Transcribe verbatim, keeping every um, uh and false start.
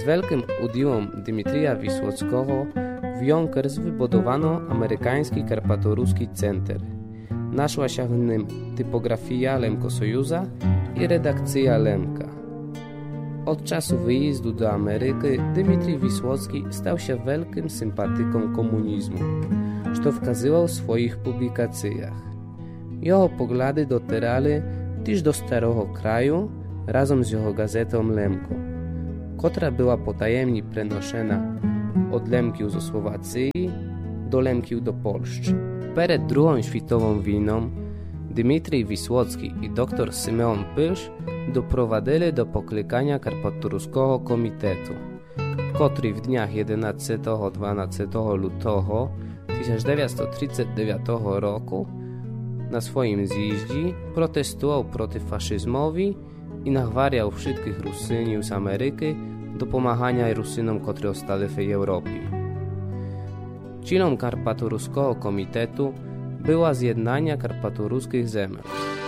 Z wielkim udziałem Dmitrija Wisłockiego w Yonkers wybudowano amerykański karpatoruski center. Naszła się w nim typografia Lemko-Sojuza i redakcja Lemka. Od czasu wyjazdu do Ameryki Dmitrij Wisłocki stał się wielkim sympatyką komunizmu, co wskazywał w swoich publikacjach. Jego poglądy docierali też do Starego Kraju razem z jego gazetą Lemko, która była potajemnie przenoszona od Lemkiów do Słowacji do Lemkiów do Polski. Przed drugą światową wojną Dmitrij Wisłocki i dr Symeon Pylsz doprowadzili do poklekania Karpatoruskiego Komitetu, który w dniach jedenastego do dwunastego lutego tysiąc dziewięćset trzydziestego dziewiątego roku na swoim zjeździe protestował przeciw faszyzmowi i nachwariał wszystkich Rusyniów z Ameryki do pomagania Rusynom, którzy ostali w Europie. Celem Karpatoruskiego Komitetu była zjednania karpatoruskich земель.